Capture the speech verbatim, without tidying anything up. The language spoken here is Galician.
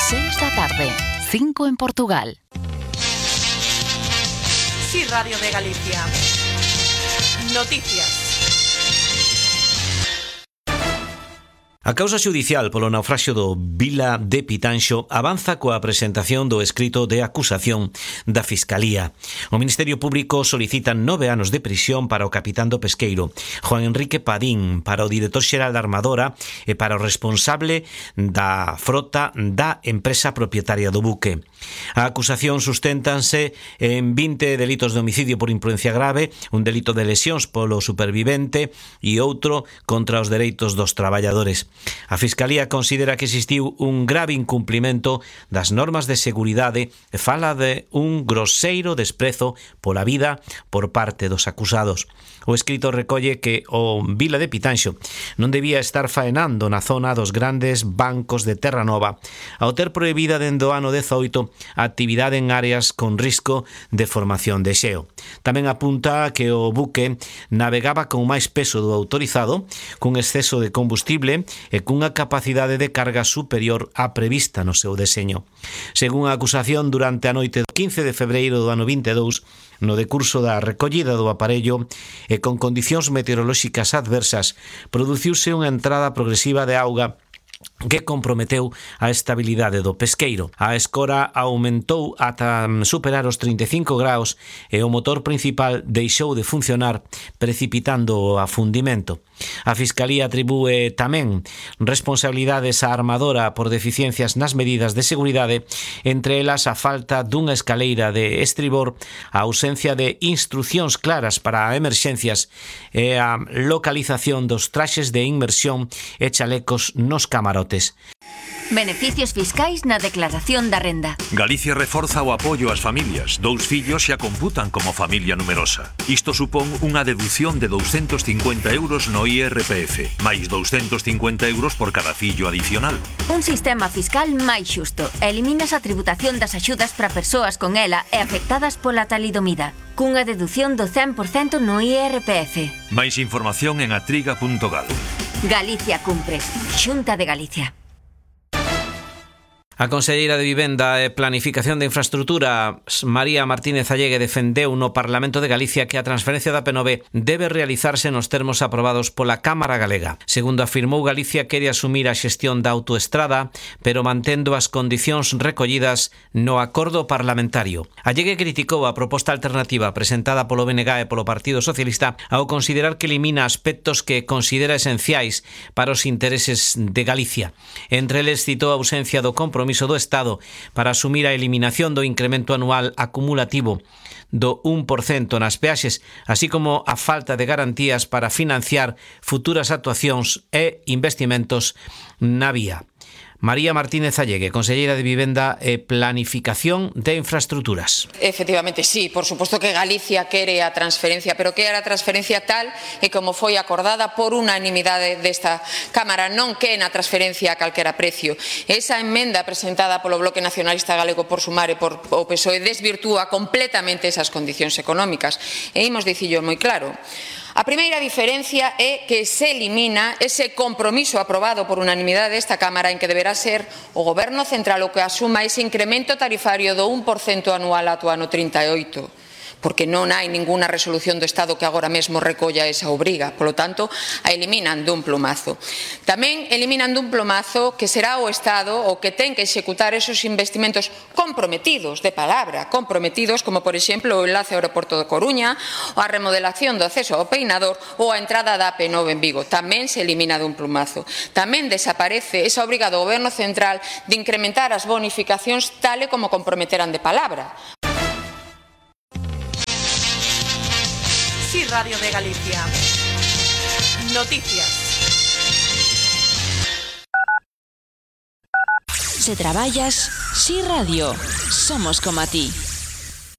seis da tarde, cinco en Portugal. Sí, Radio de Galicia. Noticias. A causa xudicial polo naufraxio do Vila de Pitanxo avanza coa presentación do escrito de acusación da Fiscalía. O Ministerio Público solicita nove anos de prisión para o capitán do pesqueiro, Juan Enrique Padín, para o director xeral da Armadora e para o responsable da frota da empresa propietaria do buque. A acusación susténtanse en vinte delitos de homicidio por imprudencia grave, un delito de lesións polo supervivente e outro contra os dereitos dos traballadores. A Fiscalía considera que existiu un grave incumplimento das normas de seguridade e fala de un groseiro desprezo pola vida por parte dos acusados. O escrito recolle que o Vila de Pitanxo non debía estar faenando na zona dos grandes bancos de Terra Nova ao ter prohibida dende o ano dezoito a actividade en áreas con risco de formación de xeo. Tamén apunta que o buque navegaba con máis peso do autorizado, cun exceso de combustible e cunha capacidade de carga superior á prevista no seu deseño. Según a acusación, durante a noite do quince de febreiro do ano vinte e dous, no decurso da recollida do aparello e con condicións meteorolóxicas adversas, produciuse unha entrada progresiva de auga que comprometeu a estabilidade do pesqueiro. A escora aumentou ata superar os trinta e cinco graus e o motor principal deixou de funcionar, precipitando o afundimento. A Fiscalía atribúe tamén responsabilidades á Armadora por deficiencias nas medidas de seguridade, entre elas a falta dunha escaleira de estribor, a ausencia de instruccións claras para emerxencias e a localización dos traxes de inmersión e chalecos nos camarotes. Beneficios fiscais na declaración da renda. Galicia reforza o apoio ás familias. Dous fillos xa computan como familia numerosa. Isto supón unha deducción de douscentos cincuenta euros no I R P F, máis douscentos cincuenta euros por cada fillo adicional. Un sistema fiscal máis xusto. Eliminas a tributación das axudas para persoas con ela e afectadas pola talidomida, cunha deducción do cen por cento no I R P F. Máis información en atriga punto gal. Galicia cumpre. Xunta de Galicia. A conselleira de Vivenda e Planificación de Infraestrutura, María Martínez Allegue, defendeu no Parlamento de Galicia que a transferencia da P nove debe realizarse nos termos aprobados pola Cámara Galega. Segundo afirmou, Galicia quere asumir a xestión da autoestrada, pero mantendo as condicións recollidas no acordo parlamentario. Allegue criticou a proposta alternativa presentada polo B N G e polo Partido Socialista ao considerar que elimina aspectos que considera esenciais para os intereses de Galicia. Entre eles citou a ausencia do compromiso do Estado para asumir a eliminación do incremento anual acumulativo do un por cento nas peaxes, así como a falta de garantías para financiar futuras actuacións e investimentos na vía. María Martínez Allegue, conselleira de Vivenda e Planificación de Infraestructuras. Efectivamente, sí, por suposto que Galicia quere a transferencia, pero quere a transferencia tal e como foi acordada por unanimidade desta Cámara, non que na transferencia a calquera precio. Esa emenda presentada polo Bloque Nacionalista Galego por Sumar e por o P S O E desvirtúa completamente esas condicións económicas. E imos dicillo moi claro. A primeira diferencia é que se elimina ese compromiso aprobado por unanimidade desta Cámara en que deberá ser o Goberno Central o que asuma ese incremento tarifario do un por cento anual ata o ano trinta e oito. Porque non hai ninguna resolución do Estado que agora mesmo recolla esa obriga. Polo tanto, a eliminan dun plumazo. Tamén eliminan dun plumazo que será o Estado o que ten que executar esos investimentos comprometidos, de palabra, comprometidos, como por exemplo o enlace ao aeroporto de Coruña, ou a remodelación do acceso ao Peinador ou a entrada da A P nove en Vigo. Tamén se elimina dun plumazo. Tamén desaparece esa obriga do Goberno Central de incrementar as bonificacións tal e como comprometeran de palabra. Sí, Radio de Galicia. Noticias. Se traballas, Sí Radio, somos como a ti.